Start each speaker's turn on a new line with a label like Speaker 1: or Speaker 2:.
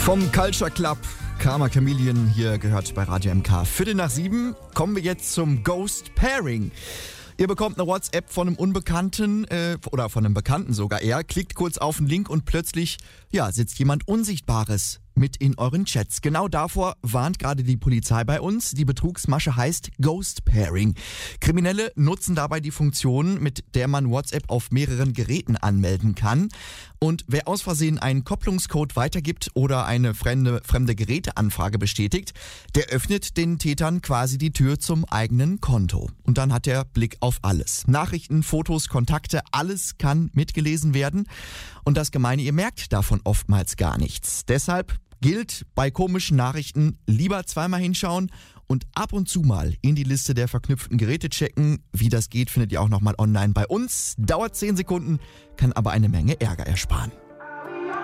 Speaker 1: Vom Culture Club, Karma Chameleon, hier gehört bei Radio MK. 6:45 kommen wir jetzt zum Ghost Pairing. Ihr bekommt eine WhatsApp von einem Unbekannten, oder von einem Bekannten sogar eher, klickt kurz auf den Link und plötzlich, sitzt jemand Unsichtbares mit in euren Chats. Genau davor warnt gerade die Polizei bei uns. Die Betrugsmasche heißt Ghost Pairing. Kriminelle nutzen dabei die Funktion, mit der man WhatsApp auf mehreren Geräten anmelden kann. Und wer aus Versehen einen Kopplungscode weitergibt oder eine fremde Geräteanfrage bestätigt, der öffnet den Tätern quasi die Tür zum eigenen Konto. Und dann hat er Blick auf alles. Nachrichten, Fotos, Kontakte, alles kann mitgelesen werden. Und das Gemeine, ihr merkt davon oftmals gar nichts. Deshalb gilt bei komischen Nachrichten lieber zweimal hinschauen und ab und zu mal in die Liste der verknüpften Geräte checken. Wie das geht, findet ihr auch nochmal online bei uns. Dauert 10 Sekunden, kann aber eine Menge Ärger ersparen.